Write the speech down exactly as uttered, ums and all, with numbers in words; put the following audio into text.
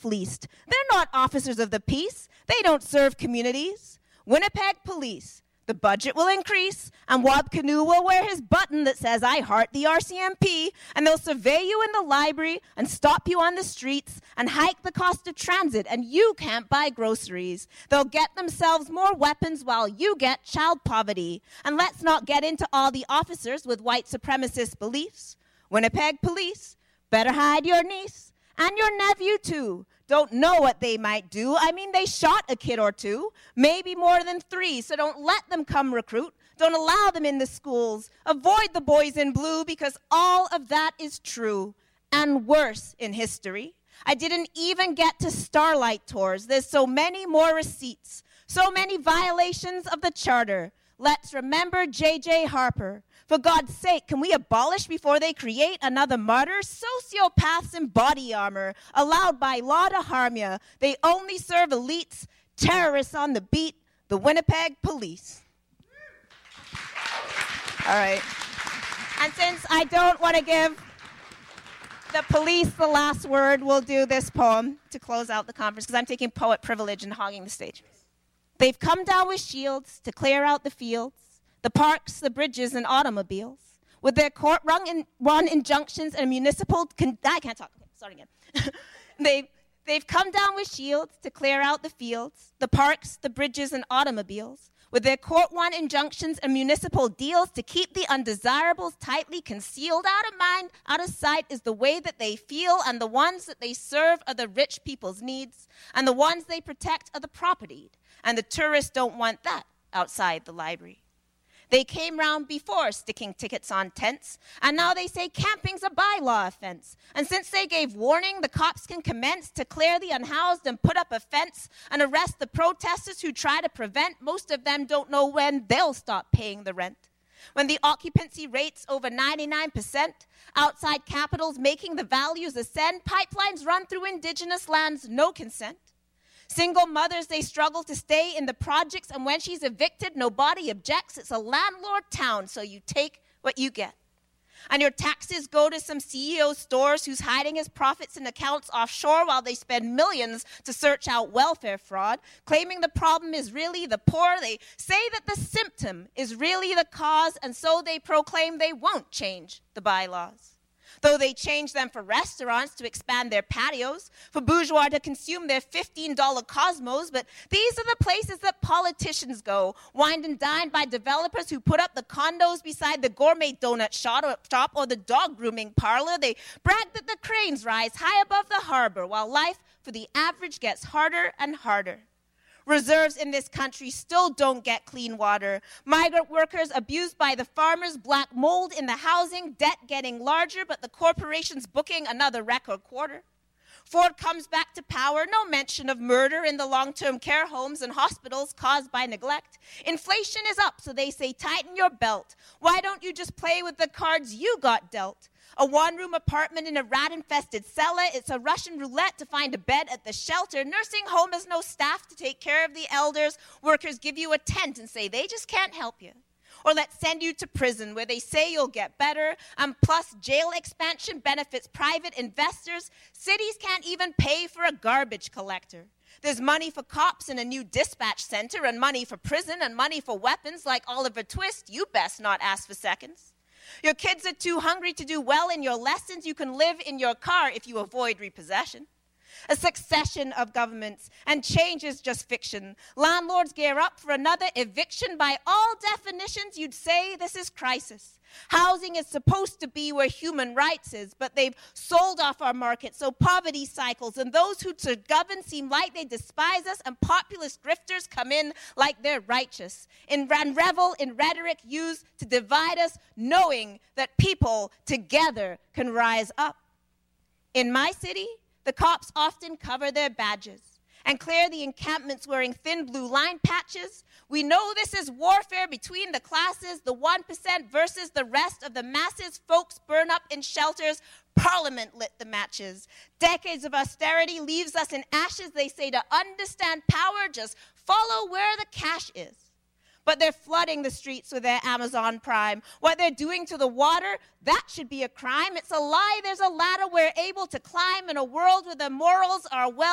fleeced. They're not officers of the peace. They don't serve communities. Winnipeg Police. The budget will increase, and Wab Kinew will wear his button that says, I heart the R C M P, and they'll survey you in the library and stop you on the streets and hike the cost of transit, and you can't buy groceries. They'll get themselves more weapons while you get child poverty. And let's not get into all the officers with white supremacist beliefs. Winnipeg Police, better hide your niece and your nephew too. Don't know what they might do. I mean, they shot a kid or two, maybe more than three, so don't let them come recruit. Don't allow them in the schools. Avoid the boys in blue, because all of that is true and worse in history. I didn't even get to Starlight Tours. There's so many more receipts, so many violations of the charter. Let's remember J J Harper. For God's sake, can we abolish before they create another martyr? Sociopaths in body armor, allowed by law to harm you. They only serve elites, terrorists on the beat, the Winnipeg Police. All right. And since I don't want to give the police the last word, we'll do this poem to close out the conference, because I'm taking poet privilege and hogging the stage. They've come down with shields to clear out the fields, the parks, the bridges, and automobiles, with their court-run in, run injunctions and municipal... Con- I can't talk. Okay, start again. they, they've come down with shields to clear out the fields, the parks, the bridges, and automobiles, with their court-run injunctions and municipal deals to keep the undesirables tightly concealed. Out of mind, out of sight is the way that they feel, and the ones that they serve are the rich people's needs, and the ones they protect are the propertied, and the tourists don't want that outside the library. They came round before sticking tickets on tents, and now they say camping's a bylaw offense. And since they gave warning, the cops can commence to clear the unhoused and put up a fence and arrest the protesters who try to prevent. Most of them don't know when they'll stop paying the rent. When the occupancy rate's over ninety-nine percent, outside capitals making the values ascend, pipelines run through Indigenous lands, no consent. Single mothers, they struggle to stay in the projects, and when she's evicted, nobody objects. It's a landlord town, so you take what you get. And your taxes go to some C E O stores who's hiding his profits in accounts offshore while they spend millions to search out welfare fraud, claiming the problem is really the poor. They say that the symptom is really the cause, and so they proclaim they won't change the bylaws. Though they change them for restaurants to expand their patios, for bourgeois to consume their fifteen dollar Cosmos, but these are the places that politicians go, wined and dined by developers who put up the condos beside the gourmet donut shop or the dog grooming parlor. They brag that the cranes rise high above the harbor, while life for the average gets harder and harder. Reserves in this country still don't get clean water. Migrant workers abused by the farmers, black mold in the housing, debt getting larger, but the corporations booking another record quarter. Ford comes back to power, no mention of murder in the long-term care homes and hospitals caused by neglect. Inflation is up, so they say tighten your belt. Why don't you just play with the cards you got dealt? A one-room apartment in a rat-infested cellar. It's a Russian roulette to find a bed at the shelter. Nursing home has no staff to take care of the elders. Workers give you a tent and say they just can't help you. Or let's send you to prison where they say you'll get better. And plus, jail expansion benefits private investors. Cities can't even pay for a garbage collector. There's money for cops and a new dispatch center, and money for prison, and money for weapons. Like Oliver Twist, you best not ask for seconds. Your kids are too hungry to do well in your lessons. You can live in your car if you avoid repossession. A succession of governments, and change is just fiction. Landlords gear up for another eviction. By all definitions, you'd say this is crisis. Housing is supposed to be where human rights is, but they've sold off our market, so poverty cycles, and those who to govern seem like they despise us, and populist grifters come in like they're righteous, and revel in rhetoric used to divide us, knowing that people together can rise up. In my city, the cops often cover their badges and clear the encampments wearing thin blue line patches. We know this is warfare between the classes, the one percent versus the rest of the masses. Folks burn up in shelters. Parliament lit the matches. Decades of austerity leaves us in ashes. They say to understand power, just follow where the cash is. But they're flooding the streets with their Amazon Prime. What they're doing to the water, that should be a crime. It's a lie. There's a ladder we're able to climb in a world where the morals are well